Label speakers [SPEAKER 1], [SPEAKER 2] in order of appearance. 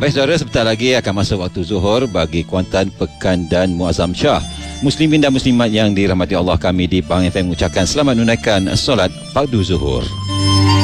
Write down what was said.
[SPEAKER 1] Baik saudara, sebentar lagi akan masuk waktu zuhur bagi Kuantan, Pekan dan Muazzam Shah. Muslimin dan muslimat yang dirahmati Allah, kami di Pahang FM mengucapkan selamat menunaikan solat fardu zuhur.